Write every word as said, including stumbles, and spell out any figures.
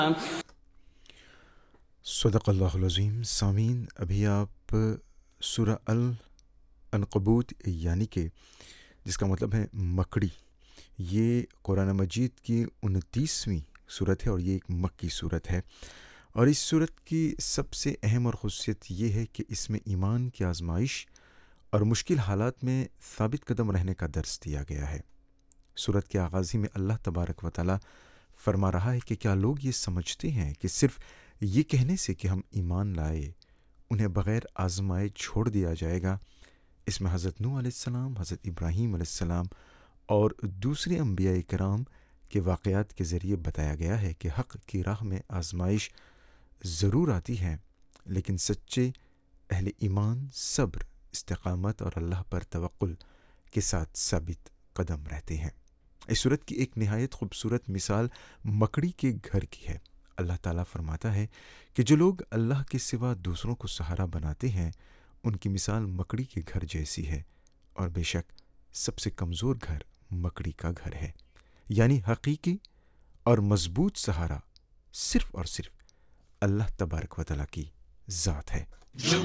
صدق اللہ العظیم. سامعین، ابھی آپ سورہ العنکبوت یعنی کہ جس کا مطلب ہے مکڑی، یہ قرآن مجید کی انتیسویں صورت ہے اور یہ ایک مکی صورت ہے. اور اس صورت کی سب سے اہم اور خصوصیت یہ ہے کہ اس میں ایمان کی آزمائش اور مشکل حالات میں ثابت قدم رہنے کا درس دیا گیا ہے. صورت کے آغاز ہی میں اللہ تبارک و تعالی فرما رہا ہے کہ کیا لوگ یہ سمجھتے ہیں کہ صرف یہ کہنے سے کہ ہم ایمان لائے انہیں بغیر آزمائے چھوڑ دیا جائے گا. اس میں حضرت نوح علیہ السلام، حضرت ابراہیم علیہ السلام اور دوسرے انبیاء کرام کے واقعات کے ذریعے بتایا گیا ہے کہ حق کی راہ میں آزمائش ضرور آتی ہے، لیکن سچے اہل ایمان صبر، استقامت اور اللہ پر توکل کے ساتھ ثابت قدم رہتے ہیں. اس صورت کی ایک نہایت خوبصورت مثال مکڑی کے گھر کی ہے. اللہ تعالیٰ فرماتا ہے کہ جو لوگ اللہ کے سوا دوسروں کو سہارا بناتے ہیں ان کی مثال مکڑی کے گھر جیسی ہے، اور بے شک سب سے کمزور گھر مکڑی کا گھر ہے. یعنی حقیقی اور مضبوط سہارا صرف اور صرف اللہ تبارک و تعالیٰ کی ذات ہے.